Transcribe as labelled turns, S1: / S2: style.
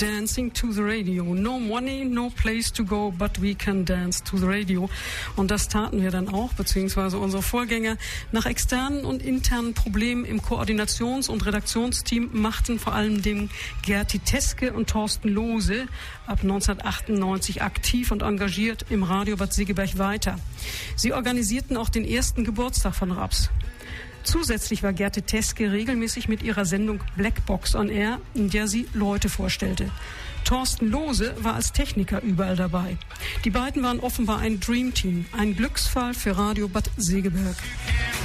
S1: Dancing to the Radio. No money, no place to go, but we can dance to the radio. Und das taten wir dann auch, beziehungsweise unsere Vorgänger. Nach externen und internen Problemen im Koordinations- und Redaktionsteam machten vor allem dem Gerti Teske und Thorsten Lohse ab 1998 aktiv und engagiert im Radio Bad Segeberg weiter. Sie organisierten auch den ersten Geburtstag von Raps. Zusätzlich war Gerti Teske regelmäßig mit ihrer Sendung Blackbox on Air, in der sie Leute vorstellte. Thorsten Lohse war als Techniker überall dabei. Die beiden waren offenbar ein Dreamteam, ein Glücksfall für Radio Bad Segeberg.